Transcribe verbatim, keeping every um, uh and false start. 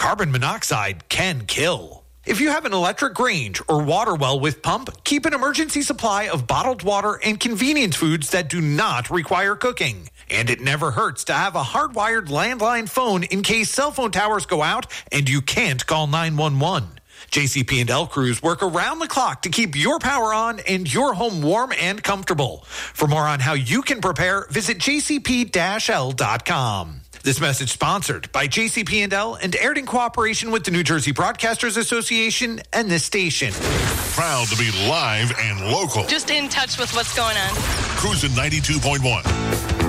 Carbon monoxide can kill. If you have an electric range or water well with pump, keep an emergency supply of bottled water and convenience foods that do not require cooking. And it never hurts to have a hardwired landline phone in case cell phone towers go out and you can't call nine one one. J C P and L crews work around the clock to keep your power on and your home warm and comfortable. For more on how you can prepare, visit j c p dash l dot com. This message sponsored by J C P and L and aired in cooperation with the New Jersey Broadcasters Association and this station. Proud to be live and local. Just in touch with what's going on. Cruising ninety-two point one.